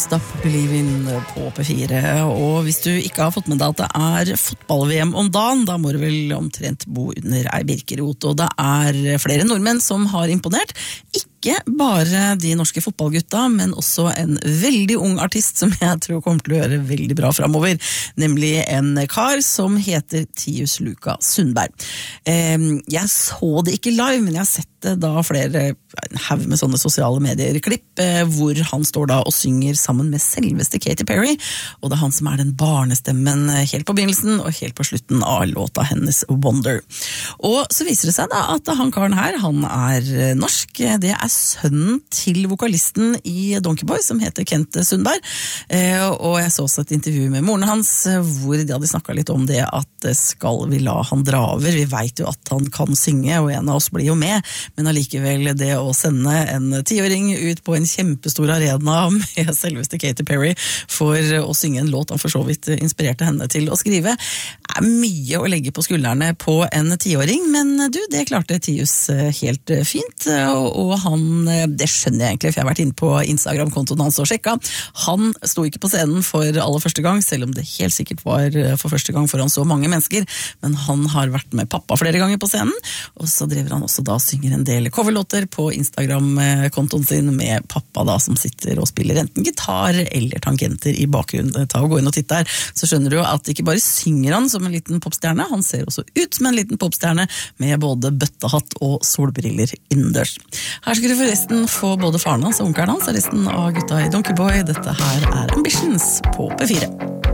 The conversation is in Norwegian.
Stop Believin' på P4, og hvis du ikke har fått med deg at det fotball-VM om dagen, da må du vel omtrent bo under ei birkerot, og det flere nordmenn som har imponert. Ikke bare de norske fotballgutta, men også en veldig ung artist som jeg tror kommer til å gjøre veldig bra fremover, nemlig en kar som heter Tius Luka Sundberg. Jeg så det ikke live, men jeg har sett det da en haug med sånne sosiale medier-klipp, hvor han står da og synger sammen med selveste Katy Perry, og det han som den barnestemmen helt på begynnelsen og helt på slutten av låta hennes Wonder. Og så viser det seg da at han karen her, han norsk, det sønnen til vokalisten i Donkey Boy, som heter Kent Sundberg, og jeg så også et intervju med moren hans, hvor de hadde snakket litt om det at skal vi la han dra over, vi vet jo at han kan synge, og en av oss blir jo med, men allikevel det å sende en 10-åring ut på en kjempestor arena med selveste Katy Perry for å synge en låt han for så vidt inspirerte henne til å skrive, mye å legge på skuldrene på en 10-åring, men du, det klarte Tius helt fint, og han, det skjønner jeg egentlig, for jeg har vært inne på Instagram-kontoen hans og sjekka. Han sto ikke på scenen for aller første gang, selv om det helt sikkert var for første gang foran så mange mennesker, men han har vært med pappa flere ganger på scenen, og så driver han også da synger en del coverlåter på Instagram-kontoen sin med pappa da, som sitter og spiller enten gitar eller tangenter i bakgrunnen. Ta og gå inn og titte her, så skjønner du at ikke bare synger han som en liten popstjerne, han ser også ut som en liten popstjerne med både bøttehatt og solbriller innendørs. Her skal du forresten få både faren hans og onkelen hans og resten av gutta i Donkey Boy. Dette her Ambitions på P4.